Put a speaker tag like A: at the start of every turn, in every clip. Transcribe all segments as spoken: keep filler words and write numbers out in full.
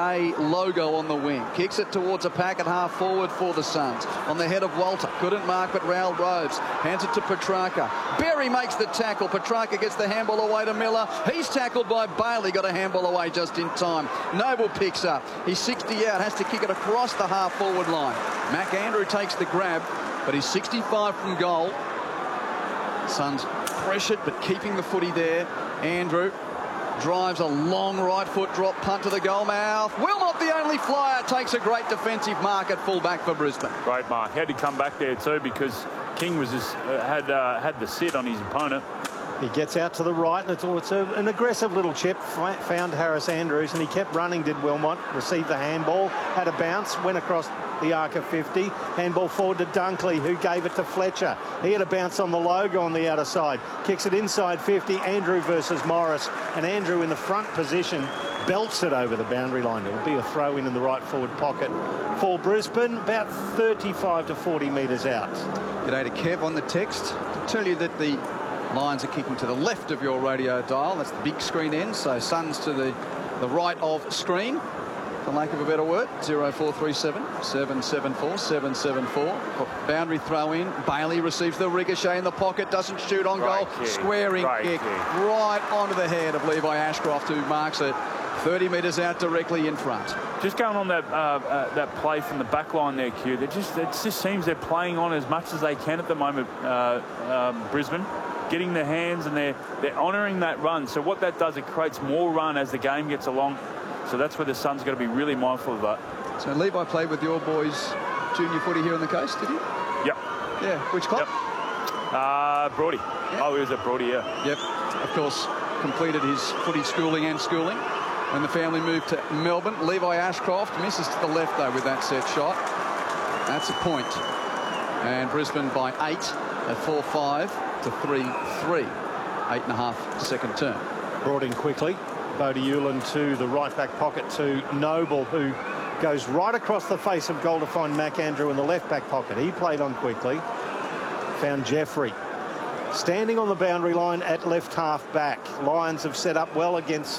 A: A logo on the wing. Kicks it towards a pack at half forward for the Suns. On the head of Walter. Couldn't mark, but Raoul Robes hands it to Petrarca. Berry makes the tackle. Petrarca gets the handball away to Miller. He's tackled by Bailey. Got a handball away just in time. Noble picks up. He's sixty out. Has to kick it across the half forward line. Mac Andrew takes the grab, but he's sixty-five from goal. Suns pressured, but keeping the footy there. Andrew drives a long right foot drop punt to the goal mouth. Wilmot, the only flyer, takes a great defensive mark at fullback for Brisbane.
B: Great mark. Had to come back there too because King was just, uh, had uh, had the sit on his opponent.
C: He gets out to the right, and it's, it's a, an aggressive little chip. Found Harris Andrews, and he kept running, did Wilmot. Received the handball, had a bounce, went across the arc of fifty. Handball forward to Dunkley, who gave it to Fletcher. He had a bounce on the logo on the outer side. Kicks it inside fifty. Andrew versus Morris. And Andrew in the front position belts it over the boundary line. It will be a throw in in the right forward pocket for Brisbane, about thirty-five to forty metres out.
A: G'day to Kev on the text. To tell you that the Lions are kicking to the left of your radio dial. That's the big screen end. So Suns to the, the right of screen, for lack of a better word. zero four three seven, seven seven four, seven seven four. Boundary throw in. Bailey receives the ricochet in the pocket. Doesn't shoot on goal.
B: Kick.
A: Squaring
B: Great
A: kick.
B: kick.
A: Right onto the head of Levi Ashcroft, who marks it thirty metres out directly in front.
B: Just going on that uh, uh, that play from the back line there, Q. They just it just seems they're playing on as much as they can at the moment, uh, um, Brisbane. Getting their hands, and they're they're honouring that run. So what that does, it creates more run as the game gets along. So that's where the Suns got to be really mindful of that.
A: So Levi played with your boys junior footy here on the coast, did he?
B: Yep.
A: Yeah. Which club?
B: Yep. Uh, Brody. Yep. Oh, he was at Brody, yeah.
A: Yep. Of course, completed his footy schooling and schooling when the family moved to Melbourne. Levi Ashcroft misses to the left, though, with that set shot. That's a point. And Brisbane by eight at four five to three three. Eight and a half second term.
C: Brought in quickly. Bodie Ulan to the right back pocket to Noble, who goes right across the face of goal to find Mac Andrew in the left back pocket. He played on quickly. Found Jeffrey. Standing on the boundary line at left half back. Lions have set up well against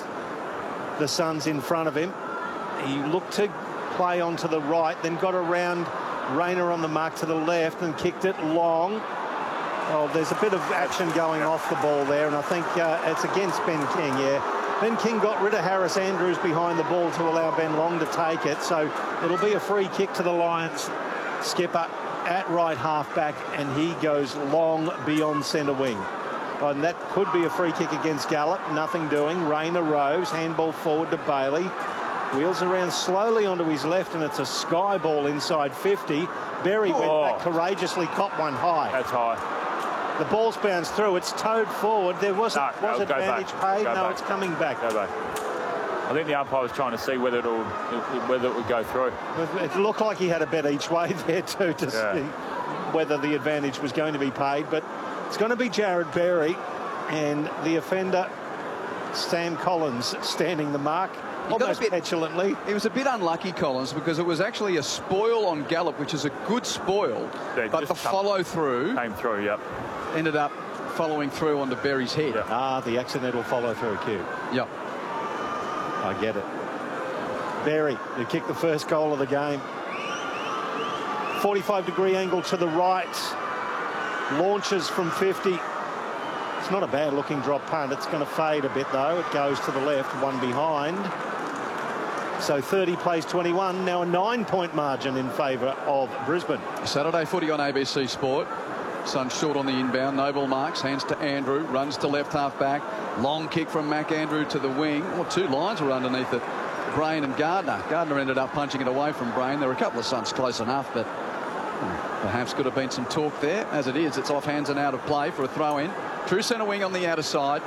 C: the Suns in front of him. He looked to play onto the right, then got around Rayner on the mark to the left and kicked it long. Well, there's a bit of action going off the ball there, and I think uh, it's against Ben King, yeah. Ben King got rid of Harris Andrews behind the ball to allow Ben Long to take it, so it'll be a free kick to the Lions skipper at right half back, and he goes long beyond centre wing. And that could be a free kick against Gallup. Nothing doing. Rayner rows. Handball forward to Bailey. Wheels around slowly onto his left, and it's a sky ball inside fifty. Berry went
B: Oh.
C: back courageously, caught one high.
B: That's high.
C: The ball's bounced through. It's towed forward. There was,
B: No,
C: was
B: no,
C: advantage
B: go back.
C: paid.
B: Go
C: no,
B: back.
C: it's coming back.
B: Go back. I think the umpire was trying to see whether it'll whether it would go through.
C: It looked like he had a bet each way there too to
B: Yeah.
C: see whether the advantage was going to be paid. But it's going to be Jared Berry, and the offender Sam Collins standing the mark.
A: got
C: Almost
A: a bit-
C: petulantly.
A: It was a bit unlucky, Collins, because it was actually a spoil on Gallup, which is a good spoil,
B: Yeah,
A: but
B: just
A: the
B: come-
A: follow-through
B: Came through, yep.
A: ended up following through onto Berry's head.
B: Yeah.
C: Ah, the accidental follow through cue.
A: Yep.
C: I get it. Berry, who kicked the first goal of the game. forty-five degree angle to the right. Launches from fifty. It's not a bad looking drop punt. It's going to fade a bit though. It goes to the left, one behind. So thirty plays twenty-one. Now a nine point margin in favour of Brisbane.
A: Saturday footy on A B C Sport. Suns short on the inbound. Noble marks, hands to Andrew, runs to left half back. Long kick from Mac Andrew to the wing. Well, two lines were underneath it. Brain and Gardner. Gardner ended up punching it away from Brain. There were a couple of Suns close enough, but perhaps could have been some talk there. As it is, it's off hands and out of play for a throw in. True centre wing on the outer side.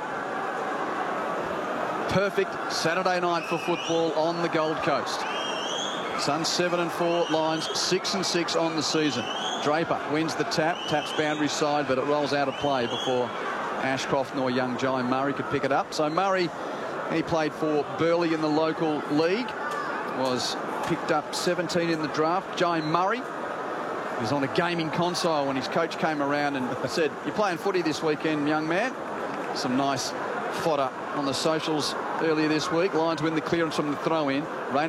A: Perfect Saturday night for football on the Gold Coast. Suns seven and four, Lions six and six on the season. Draper wins the tap, taps boundary side, but it rolls out of play before Ashcroft nor young Jai Murray could pick it up. So Murray, he played for Burleigh in the local league, was picked up seventeen in the draft. Jai Murray was on a gaming console when his coach came around and said, "You're playing footy this weekend, young man." Some nice fodder on the socials earlier this week. Lions win the clearance from the throw in. Rayner